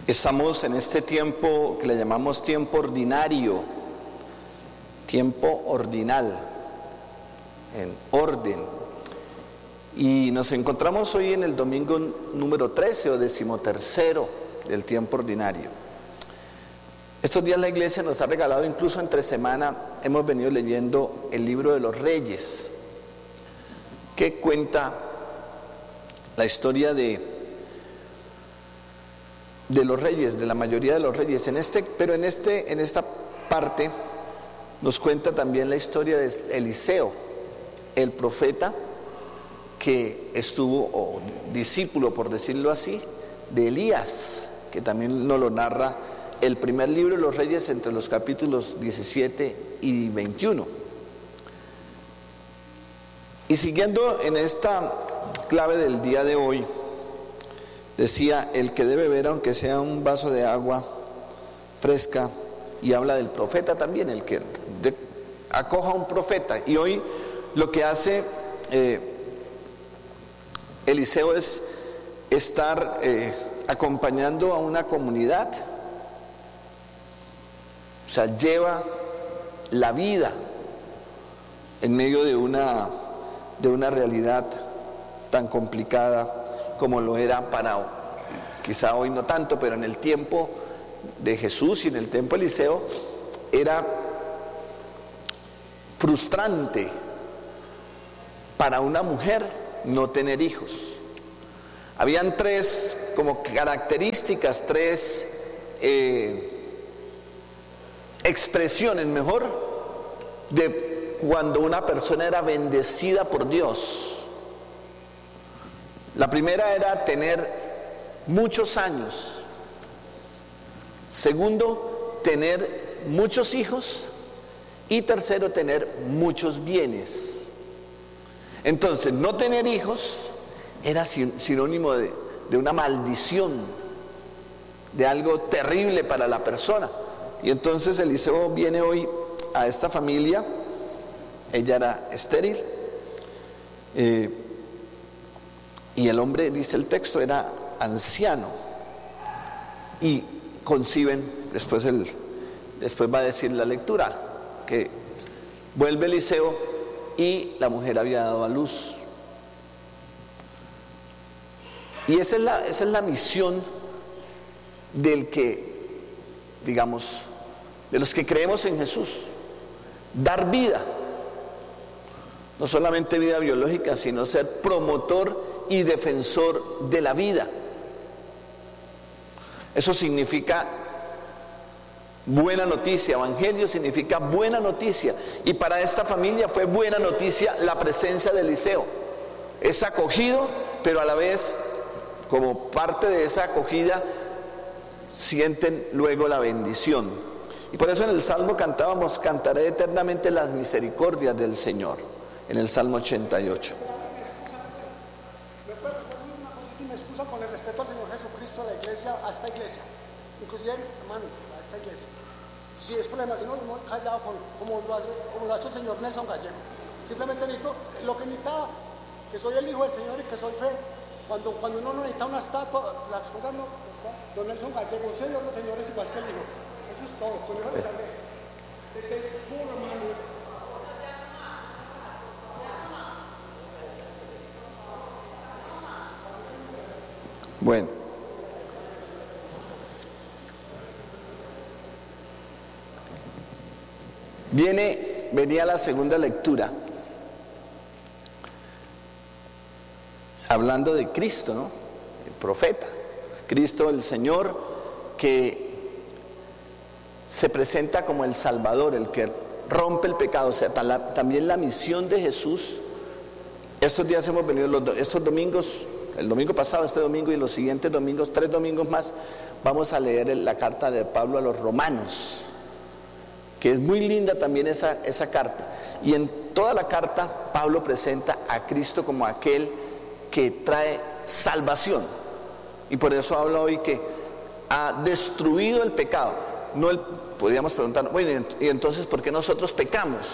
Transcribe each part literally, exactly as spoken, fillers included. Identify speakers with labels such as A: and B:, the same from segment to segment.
A: Estamos en este tiempo que le llamamos tiempo ordinario, tiempo ordinal, en orden. Y nos encontramos hoy en el domingo número trece o decimotercero del tiempo ordinario. Estos días la iglesia nos ha regalado, incluso entre semana, hemos venido leyendo el libro de los Reyes, que cuenta la historia de de los reyes, de la mayoría de los reyes. En este, pero en este, en esta parte nos cuenta también la historia de Eliseo, el profeta que estuvo, o discípulo por decirlo así, de Elías, que también nos lo narra el primer libro de los Reyes entre los capítulos diecisiete y veintiuno. Y siguiendo en esta clave del día de hoy, decía: el que debe beber aunque sea un vaso de agua fresca, y habla del profeta también, el que de, acoja a un profeta. Y hoy lo que hace eh, Eliseo es estar eh, acompañando a una comunidad, o sea, lleva la vida en medio de una, de una realidad tan complicada como lo era para, quizá hoy no tanto, pero en el tiempo de Jesús y en el tiempo de Eliseo, era frustrante para una mujer no tener hijos. Habían tres como características, tres eh, expresiones, mejor, de cuando una persona era bendecida por Dios. La primera era tener muchos años. Segundo, tener muchos hijos. Y tercero, tener muchos bienes. Entonces, no tener hijos era sinónimo de, de una maldición, de algo terrible para la persona. Y entonces Eliseo viene hoy a esta familia. Ella era estéril. Eh, Y el hombre, dice el texto, era anciano. Y conciben, después, el, después va a decir la lectura, que vuelve Eliseo y la mujer había dado a luz. Y esa es la, esa es la misión del que, digamos, de los que creemos en Jesús: dar vida. No solamente vida biológica, sino ser promotor y defensor de la vida. Eso significa buena noticia. Evangelio significa buena noticia. Y para esta familia fue buena noticia la presencia de Eliseo. Es acogido, pero a la vez, como parte de esa acogida, sienten luego la bendición. Y por eso en el Salmo cantábamos: cantaré eternamente las misericordias del Señor, en el Salmo ochenta y ocho.
B: Con el respeto al Señor Jesucristo, a la iglesia, a esta iglesia, inclusive, hermano, a esta iglesia. Si es problema, si no, no callado con, como, lo hace, como lo ha hecho el señor Nelson Gallego. Simplemente necesito lo que necesita, que soy el hijo del Señor y que soy fe. Cuando, cuando uno no necesita una estatua, las cosas no. Don Nelson Gallego, un señor de señores igual que el hijo. Eso es todo. Con el hijo de puro, hermano.
A: Bueno, viene, venía la segunda lectura, hablando de Cristo, ¿no? El profeta, Cristo el Señor, que se presenta como el Salvador, el que rompe el pecado. O sea, también la misión de Jesús. Estos días hemos venido, los, estos domingos, el domingo pasado, este domingo y los siguientes domingos, tres domingos más, vamos a leer la carta de Pablo a los Romanos, que es muy linda también esa, esa carta. Y en toda la carta Pablo presenta a Cristo como aquel que trae salvación. Y por eso habla hoy que ha destruido el pecado. No el, podríamos preguntar, bueno, y entonces ¿por qué nosotros pecamos?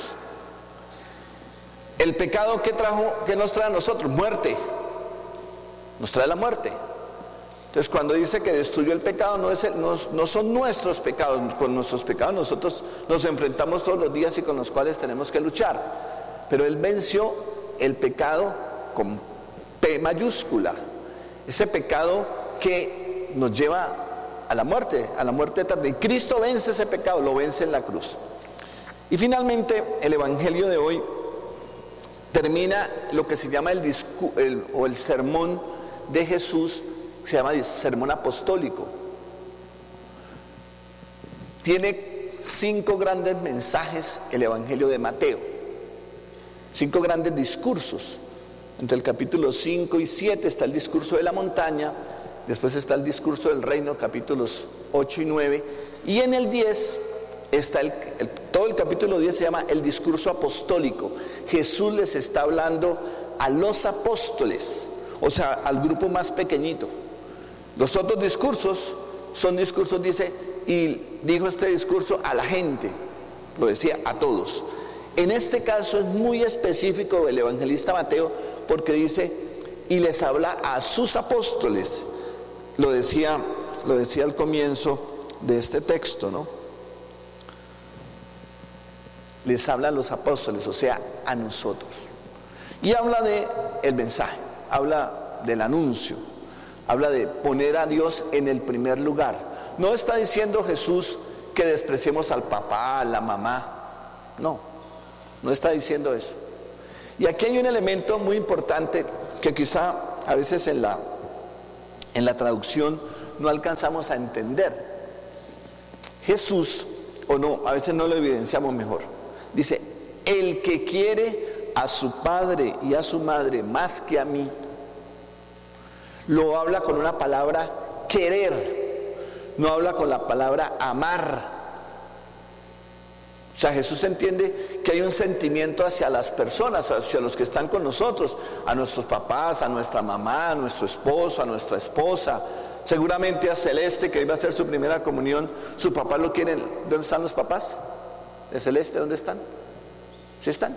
A: El pecado, ¿qué trajo, qué nos trae a nosotros? Muerte. Nos trae la muerte. Entonces cuando dice que destruyó el pecado, no, es el, no, no son nuestros pecados, con nuestros pecados nosotros nos enfrentamos todos los días y con los cuales tenemos que luchar, pero Él venció el pecado con P mayúscula, ese pecado que nos lleva a la muerte, a la muerte eterna, y Cristo vence ese pecado, lo vence en la cruz. Y finalmente el Evangelio de hoy termina lo que se llama el, discu el o el sermón de Jesús, se llama sermón apostólico. Tiene cinco grandes mensajes el Evangelio de Mateo, cinco grandes discursos. Entre el capítulo cinco y siete está el discurso de la montaña, después está el discurso del reino, capítulos ocho y nueve, y en el diez está el, el, todo el capítulo diez se llama el discurso apostólico. Jesús les está hablando a los apóstoles, o sea, al grupo más pequeñito. Los otros discursos son discursos, dice, y dijo este discurso a la gente, lo decía a todos. En este caso es muy específico el evangelista Mateo, porque dice, y les habla a sus apóstoles. Lo decía, lo decía al comienzo de este texto, ¿no? Les habla a los apóstoles, o sea, a nosotros. Y habla de el mensaje, habla del anuncio, habla de poner a Dios en el primer lugar. No está diciendo Jesús que despreciemos al papá, a la mamá. No, no está diciendo eso. Y aquí hay un elemento muy importante que quizá a veces en la, en la traducción no alcanzamos a entender. Jesús, o no, a veces no lo evidenciamos mejor. Dice, el que quiere a su padre y a su madre más que a mí, lo habla con una palabra querer, no habla con la palabra amar. O sea, Jesús entiende que hay un sentimiento hacia las personas, hacia los que están con nosotros, a nuestros papás, a nuestra mamá, a nuestro esposo, a nuestra esposa, seguramente a Celeste, que iba a hacer su primera comunión, sus papás lo quieren. ¿Dónde están los papás de Celeste? ¿Dónde están? ¿Sí están?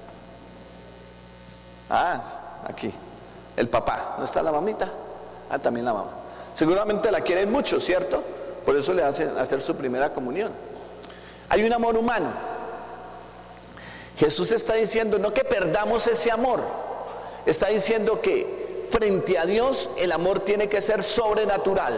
A: Ah, aquí. El papá, ¿no está la mamita? Ah, también la mamá. Seguramente la quieren mucho, ¿cierto? Por eso le hacen hacer su primera comunión. Hay un amor humano. Jesús está diciendo no que perdamos ese amor, está diciendo que frente a Dios el amor tiene que ser sobrenatural.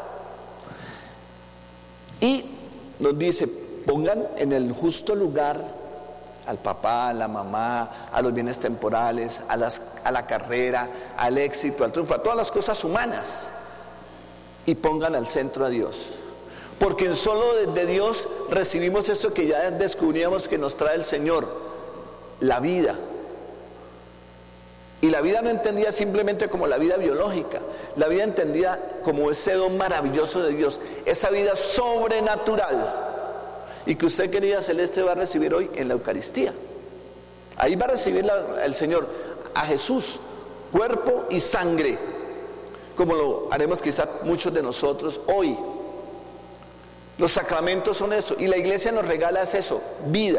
A: Y nos dice, pongan en el justo lugar al papá, a la mamá, a los bienes temporales, a, las, a la carrera, al éxito, al triunfo, a todas las cosas humanas, y pongan al centro a Dios. Porque solo desde Dios recibimos eso que ya descubríamos que nos trae el Señor, la vida. Y la vida no entendida simplemente como la vida biológica, la vida entendida como ese don maravilloso de Dios, esa vida sobrenatural. Y que usted, querida Celeste, va a recibir hoy en la Eucaristía. Ahí va a recibir la, el Señor a Jesús, cuerpo y sangre, como lo haremos quizás muchos de nosotros hoy. Los sacramentos son eso, y la iglesia nos regala es eso, vida.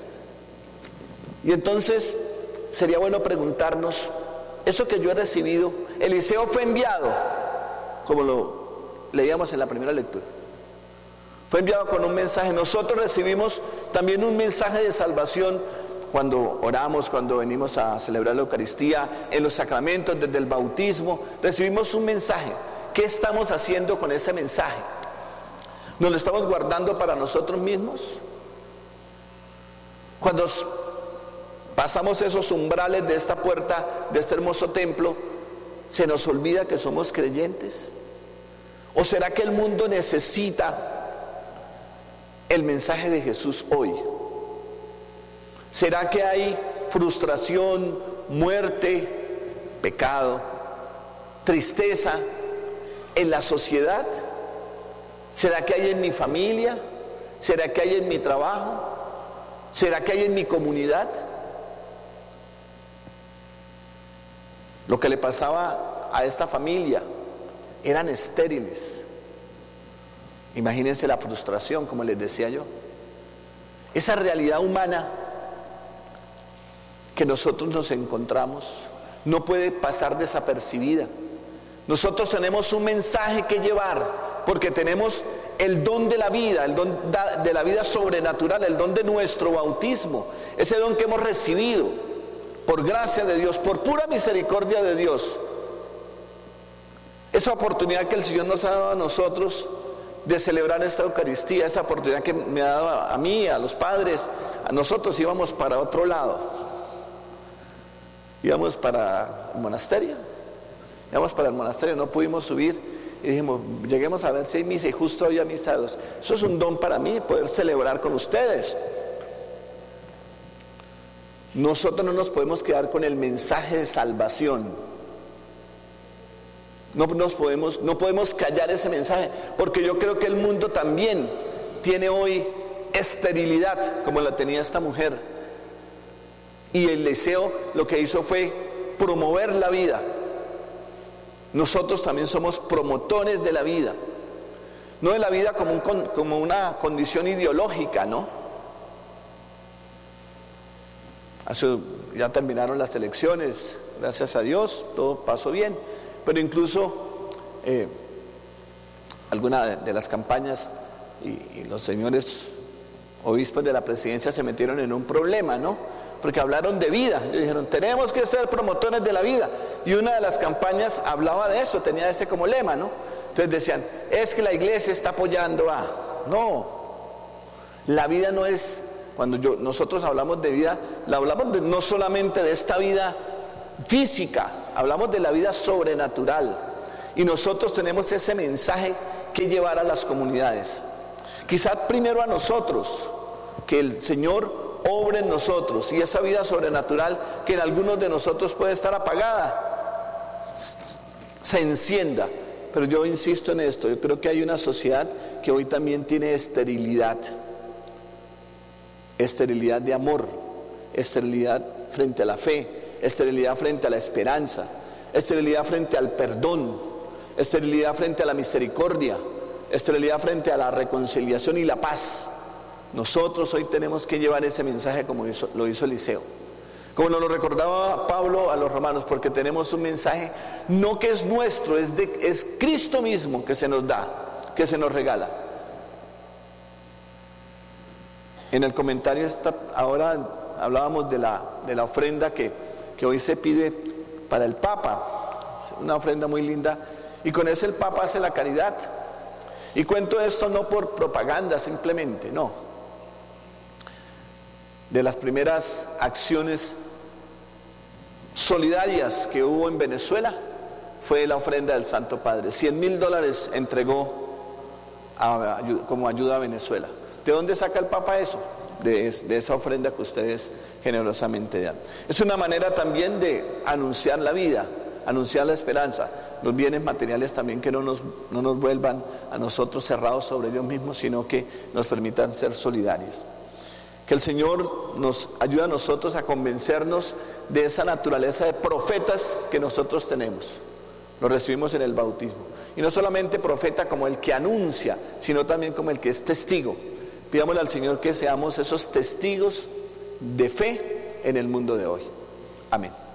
A: Y entonces sería bueno preguntarnos, eso que yo he recibido, Eliseo fue enviado, como lo leíamos en la primera lectura, fue enviado con un mensaje. Nosotros recibimos también un mensaje de salvación cuando oramos, cuando venimos a celebrar la Eucaristía, en los sacramentos, desde el bautismo, recibimos un mensaje. ¿Qué estamos haciendo con ese mensaje? ¿Nos lo estamos guardando para nosotros mismos? Cuando pasamos esos umbrales de esta puerta, de este hermoso templo, ¿se nos olvida que somos creyentes? ¿O será que el mundo necesita el mensaje de Jesús hoy? ¿Será que hay frustración, muerte, pecado, tristeza en la sociedad? ¿Será que hay en mi familia? ¿Será que hay en mi trabajo? ¿Será que hay en mi comunidad? Lo que le pasaba a esta familia, eran estériles. Imagínense la frustración, como les decía yo. Esa realidad humana que nosotros nos encontramos no puede pasar desapercibida. Nosotros tenemos un mensaje que llevar, porque tenemos el don de la vida, el don de la vida sobrenatural, el don de nuestro bautismo, ese don que hemos recibido por gracia de Dios, por pura misericordia de Dios. Esa oportunidad que el Señor nos ha dado a nosotros de celebrar esta Eucaristía, esa oportunidad que me ha dado a mí, a los padres, a nosotros íbamos para otro lado, íbamos para el monasterio, íbamos para el monasterio, no pudimos subir y dijimos, lleguemos a ver si hay misa, y justo había misa. Eso es un don para mí, poder celebrar con ustedes. Nosotros no nos podemos quedar con el mensaje de salvación. No nos podemos, no podemos callar ese mensaje, porque yo creo que el mundo también tiene hoy esterilidad, como la tenía esta mujer. Y el Liceo lo que hizo fue promover la vida. Nosotros también somos promotores de la vida. No de la vida como, un, como una condición ideológica, ¿no? Hace, ya terminaron las elecciones, gracias a Dios, todo pasó bien. Pero incluso eh, algunas de, de las campañas y, y los señores obispos de la presidencia se metieron en un problema, ¿no? Porque hablaron de vida, y dijeron, tenemos que ser promotores de la vida. Y una de las campañas hablaba de eso, tenía ese como lema, ¿no? Entonces decían, es que la iglesia está apoyando a... No, la vida no es, cuando yo, nosotros hablamos de vida, la hablamos de, no solamente de esta vida física, hablamos de la vida sobrenatural. Y nosotros tenemos ese mensaje que llevar a las comunidades. Quizás primero a nosotros, que el Señor obre en nosotros, y esa vida sobrenatural que en algunos de nosotros puede estar apagada, se encienda. Pero yo insisto en esto, yo creo que hay una sociedad que hoy también tiene esterilidad, esterilidad de amor, esterilidad frente a la fe, esterilidad frente a la esperanza, esterilidad frente al perdón, esterilidad frente a la misericordia, esterilidad frente a la reconciliación y la paz. Nosotros hoy tenemos que llevar ese mensaje como hizo, lo hizo Eliseo, como nos lo recordaba Pablo a los romanos, porque tenemos un mensaje no que es nuestro, es, de, es Cristo mismo que se nos da, que se nos regala. En el comentario está, ahora hablábamos de la, de la ofrenda que, que hoy se pide para el Papa, una ofrenda muy linda, y con eso el Papa hace la caridad. Y cuento esto no por propaganda simplemente, no. De las primeras acciones solidarias que hubo en Venezuela fue la ofrenda del Santo Padre. cien mil dólares entregó a, a, como ayuda a Venezuela. ¿De dónde saca el Papa eso? De, de esa ofrenda que ustedes generosamente dan. Es una manera también de anunciar la vida, anunciar la esperanza, los bienes materiales también, que no nos, no nos vuelvan a nosotros cerrados sobre Dios mismo, sino que nos permitan ser solidarios. Que el Señor nos ayude a nosotros a convencernos de esa naturaleza de profetas que nosotros tenemos. Lo recibimos en el bautismo. Y no solamente profeta como el que anuncia, sino también como el que es testigo. Pidámosle al Señor que seamos esos testigos de fe en el mundo de hoy. Amén.